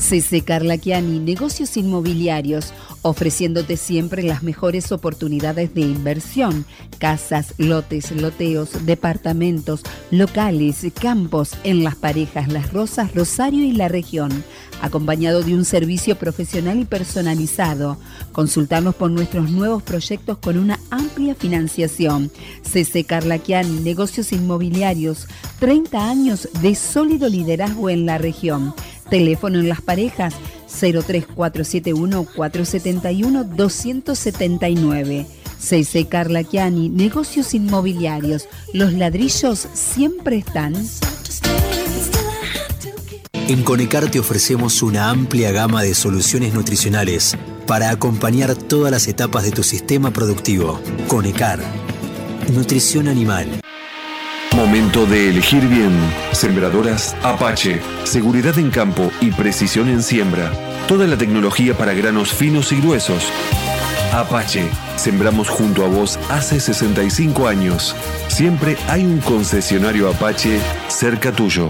CC Carlaquiani, negocios inmobiliarios, ofreciéndote siempre las mejores oportunidades de inversión. Casas, lotes, loteos, departamentos, locales, campos en Las Parejas, Las Rosas, Rosario y la región. Acompañado de un servicio profesional y personalizado. Consultarnos por nuestros nuevos proyectos con una amplia financiación. CC Carlaquiani, negocios inmobiliarios, 30 años de sólido liderazgo en la región. Teléfono en Las Parejas 03471 471 279. CC Carlaquiani, negocios inmobiliarios. Los ladrillos siempre están. En Conecar te ofrecemos una amplia gama de soluciones nutricionales para acompañar todas las etapas de tu sistema productivo. Conecar, nutrición animal. Momento de elegir bien. Sembradoras Apache. Seguridad en campo y precisión en siembra. Toda la tecnología para granos finos y gruesos. Apache. Sembramos junto a vos hace 65 años. Siempre hay un concesionario Apache cerca tuyo.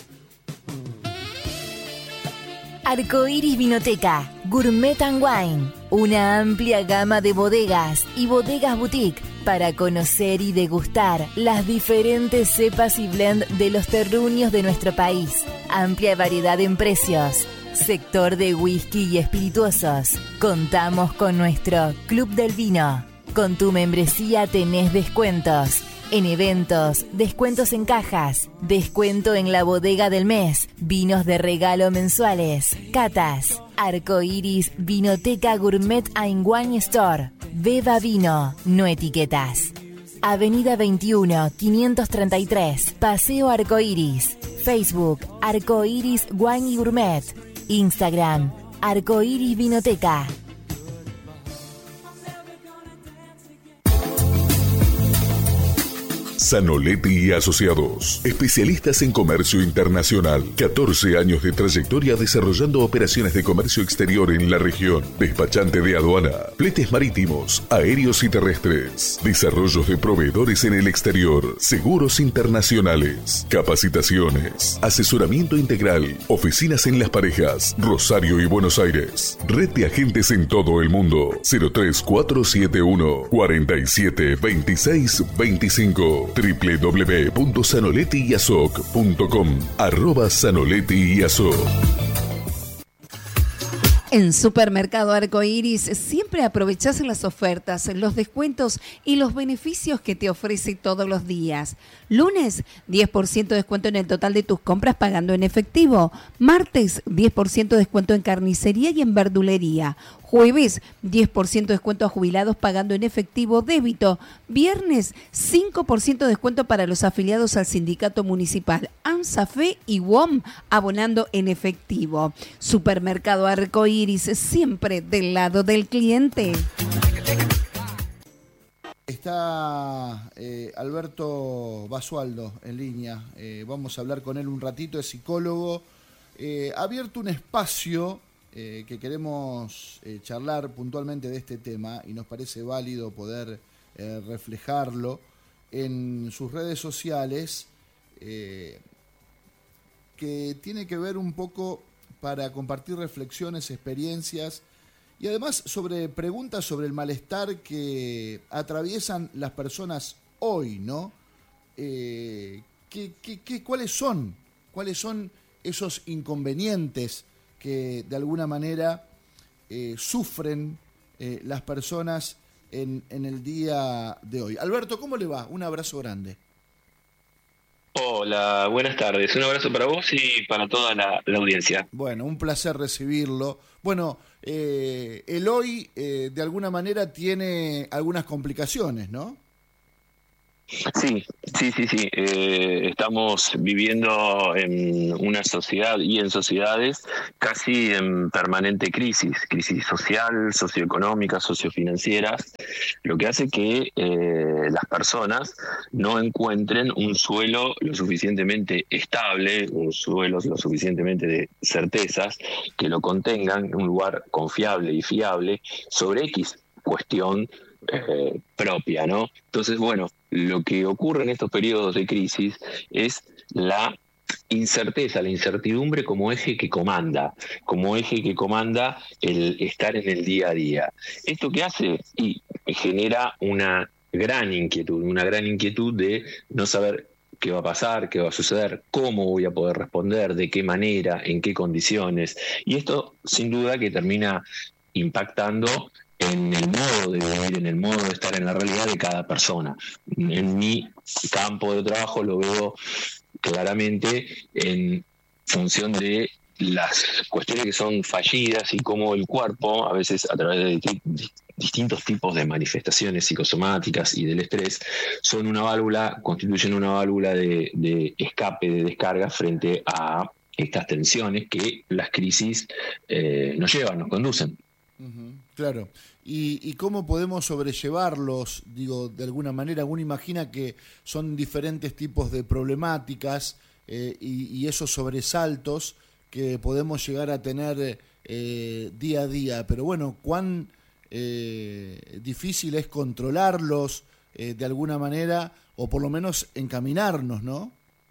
Arcoiris Vinoteca, Gourmet & Wine, una amplia gama de bodegas y bodegas boutique para conocer y degustar las diferentes cepas y blend de los terruños de nuestro país. Amplia variedad en precios. Sector de whisky y espirituosos. Contamos con nuestro Club del Vino. Con tu membresía tenés descuentos. En eventos, descuentos en cajas, descuento en la bodega del mes, vinos de regalo mensuales, catas, Arcoiris Vinoteca Gourmet & Wine Store. Beba vino, no etiquetas. Avenida 21, 533, Paseo Arcoiris. Facebook, Arcoiris Wine y Gourmet. Instagram, Arcoiris Vinoteca. Zanoletti y Asociados, especialistas en comercio internacional, 14 años de trayectoria desarrollando operaciones de comercio exterior en la región, despachante de aduana, fletes marítimos, aéreos y terrestres, desarrollos de proveedores en el exterior, seguros internacionales, capacitaciones, asesoramiento integral, oficinas en Las Parejas, Rosario y Buenos Aires, red de agentes en todo el mundo, 03471 47 26 25. www.zanolettiyasoc.com @Zanoletti-Yasoc. En Supermercado Arcoiris siempre aprovechás las ofertas, los descuentos y los beneficios que te ofrece todos los días. Lunes, 10% de descuento en el total de tus compras pagando en efectivo. Martes, 10% de descuento en carnicería y en verdulería. Jueves, 10% de descuento a jubilados pagando en efectivo débito. Viernes, 5% de descuento para los afiliados al sindicato municipal ANSAFE y WOM abonando en efectivo. Supermercado Arcoiris, siempre del lado del cliente. Está Alberto Basualdo en línea. Vamos a hablar con él un ratito, es psicólogo. Ha abierto un espacio que queremos charlar puntualmente de este tema y nos parece válido poder reflejarlo en sus redes sociales, que tiene que ver un poco para compartir reflexiones, experiencias y además sobre preguntas sobre el malestar que atraviesan las personas hoy, ¿no? ¿Cuáles son esos inconvenientes que de alguna manera sufren las personas en el día de hoy? Alberto, ¿cómo le va? Un abrazo grande. Hola, buenas tardes. Un abrazo para vos y para toda la audiencia. Bueno, un placer recibirlo. Bueno, el hoy de alguna manera tiene algunas complicaciones, ¿no? Sí. Estamos viviendo en una sociedad y en sociedades casi en permanente crisis social, socioeconómica, sociofinancieras, lo que hace que las personas no encuentren un suelo lo suficientemente estable, un suelo lo suficientemente de certezas, que lo contengan, un lugar confiable y fiable sobre X cuestión propia, ¿no? Entonces, bueno, lo que ocurre en estos periodos de crisis es la incerteza, la incertidumbre como eje que comanda el estar en el día a día. ¿Esto qué hace? Y genera una gran inquietud de no saber qué va a pasar, qué va a suceder, cómo voy a poder responder, de qué manera, en qué condiciones. Y esto, sin duda, que termina impactando en el modo de vivir, en el modo de estar en la realidad de cada persona. En mi campo de trabajo lo veo claramente en función de las cuestiones que son fallidas y cómo el cuerpo, a veces a través de distintos tipos de manifestaciones psicosomáticas y del estrés, constituyen una válvula de escape, de descarga frente a estas tensiones que las crisis nos llevan, nos conducen. Claro. ¿Y cómo podemos sobrellevarlos? Digo, de alguna manera, uno imagina que son diferentes tipos de problemáticas y esos sobresaltos que podemos llegar a tener día a día. Pero bueno, ¿cuán difícil es controlarlos de alguna manera, o por lo menos encaminarnos, ¿no?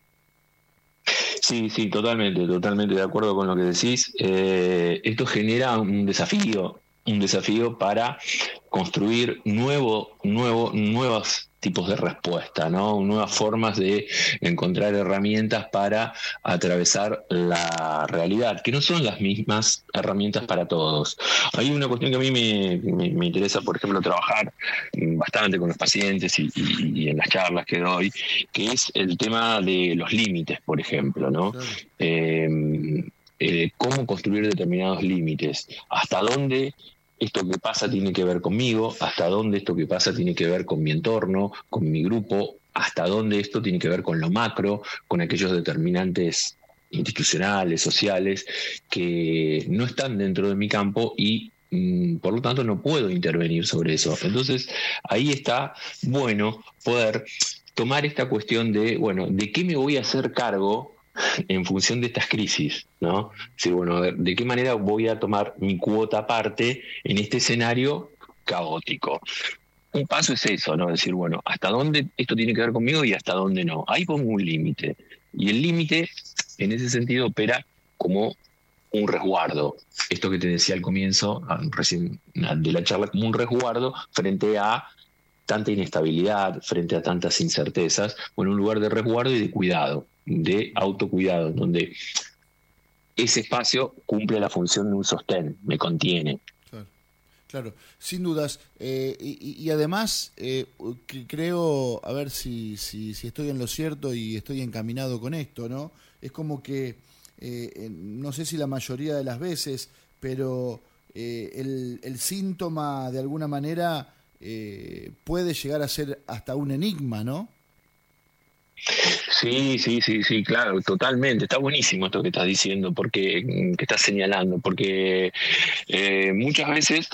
Sí, totalmente de acuerdo con lo que decís. Esto genera un desafío para construir nuevos tipos de respuesta, ¿no? Nuevas formas de encontrar herramientas para atravesar la realidad, que no son las mismas herramientas para todos. Hay una cuestión que a mí me interesa, por ejemplo, trabajar bastante con los pacientes y en las charlas que doy, que es el tema de los límites, por ejemplo, ¿no? Claro. Cómo construir determinados límites, hasta dónde esto que pasa tiene que ver conmigo, hasta dónde esto que pasa tiene que ver con mi entorno, con mi grupo, hasta dónde esto tiene que ver con lo macro, con aquellos determinantes institucionales, sociales, que no están dentro de mi campo y por lo tanto no puedo intervenir sobre eso. Entonces ahí está bueno poder tomar esta cuestión de, bueno, ¿de qué me voy a hacer cargo en función de estas crisis, ¿no? Es decir, bueno, a ver, ¿de qué manera voy a tomar mi cuota aparte en este escenario caótico? Un paso es eso, ¿no? Es decir, bueno, ¿hasta dónde esto tiene que ver conmigo y hasta dónde no? Ahí pongo un límite. Y el límite, en ese sentido, opera como un resguardo. Esto que te decía al comienzo, recién de la charla, como un resguardo frente a tanta inestabilidad, frente a tantas incertezas. Bueno, un lugar de resguardo y de cuidado, de autocuidado, donde ese espacio cumple la función de un sostén, me contiene. Claro, sin dudas. Y además, creo, a ver si estoy en lo cierto y estoy encaminado con esto, ¿no? Es como que, no sé si la mayoría de las veces, pero el síntoma de alguna manera puede llegar a ser hasta un enigma, ¿no? Sí, claro, totalmente. Está buenísimo esto que estás diciendo, porque que estás señalando, porque muchas veces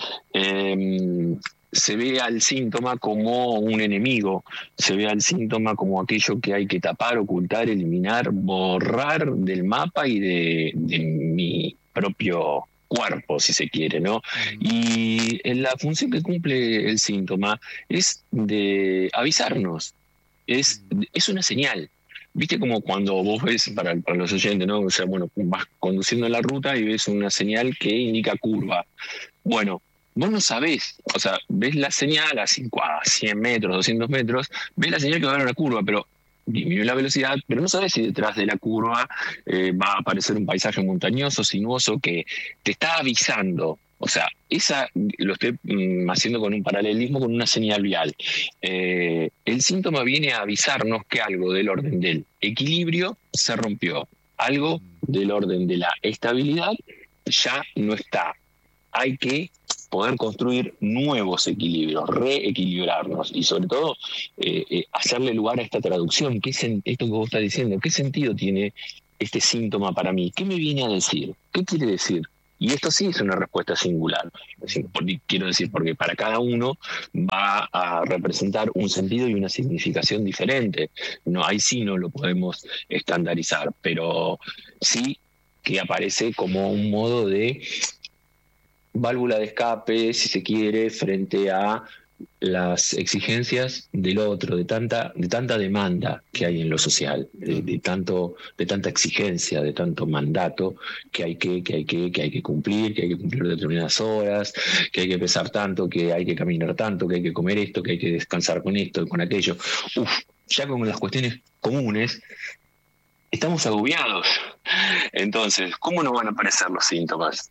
se ve al síntoma como un enemigo, se ve al síntoma como aquello que hay que tapar, ocultar, eliminar, borrar del mapa y de mi propio cuerpo, si se quiere, ¿no? Y la función que cumple el síntoma es de avisarnos. Es una señal. ¿Viste como cuando vos ves, para los oyentes, ¿no? O sea, bueno, vas conduciendo en la ruta y ves una señal que indica curva. Bueno, vos no sabés, o sea, ves la señal a 100 metros, 200 metros, ves la señal que va a haber una curva, pero disminuye la velocidad, pero no sabés si detrás de la curva va a aparecer un paisaje montañoso, sinuoso, que te está avisando. O sea, esa lo estoy haciendo con un paralelismo con una señal vial. El síntoma viene a avisarnos que algo del orden del equilibrio se rompió. Algo del orden de la estabilidad ya no está. Hay que poder construir nuevos equilibrios, reequilibrarnos y sobre todo hacerle lugar a esta traducción. Esto que vos estás diciendo, ¿qué sentido tiene este síntoma para mí? ¿Qué me viene a decir? ¿Qué quiere decir? Y esto sí es una respuesta singular. Quiero decir, porque para cada uno va a representar un sentido y una significación diferente. No, ahí sí no lo podemos estandarizar, pero sí que aparece como un modo de válvula de escape, si se quiere, frente a las exigencias del otro, de tanta demanda que hay en lo social, de tanta exigencia, de tanto mandato que hay que cumplir determinadas horas, que hay que pesar tanto, que hay que caminar tanto, que hay que comer esto, que hay que descansar con esto, con aquello. Ya con las cuestiones comunes estamos agobiados. Entonces, ¿cómo no van a aparecer los síntomas?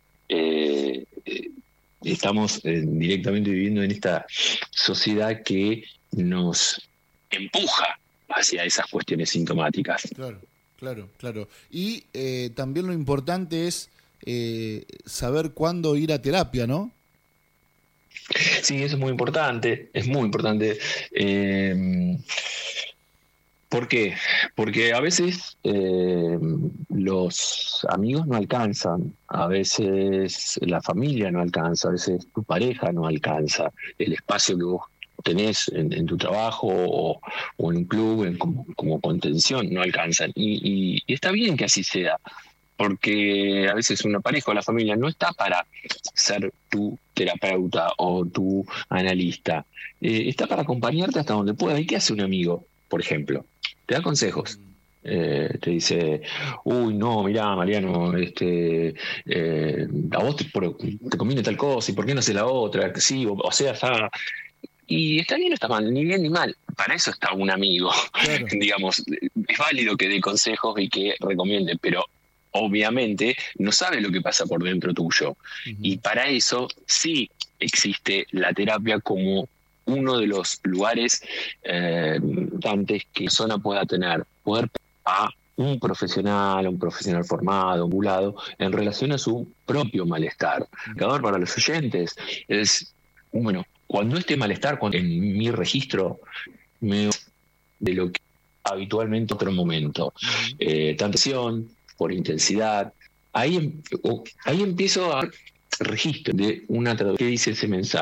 Estamos directamente viviendo en esta sociedad que nos empuja hacia esas cuestiones sintomáticas. Claro. Y también lo importante es saber cuándo ir a terapia, ¿no? Sí, eso es muy importante, ¿Por qué? Porque a veces los amigos no alcanzan, a veces la familia no alcanza, a veces tu pareja no alcanza, el espacio que vos tenés en tu trabajo o en un club como contención no alcanzan. Y está bien que así sea, porque a veces una pareja o la familia no está para ser tu terapeuta o tu analista, está para acompañarte hasta donde pueda. ¿Y qué hace un amigo, por ejemplo? Te da consejos. Te dice, no, mirá, Mariano, a vos te conviene tal cosa, ¿y por qué no hace la otra? Sí, o sea, y está bien o está mal, ni bien ni mal. Para eso está un amigo. Claro. Digamos, es válido que dé consejos y que recomiende, pero obviamente no sabe lo que pasa por dentro tuyo. Uh-huh. Y para eso sí existe la terapia como uno de los lugares importantes que la persona pueda tener, poder a un profesional formado, ambulado, en relación a su propio malestar. Para los oyentes es, cuando este malestar, en mi registro, de lo que habitualmente otro momento, tensión, por intensidad, ahí empiezo a registro de una traducción que dice ese mensaje.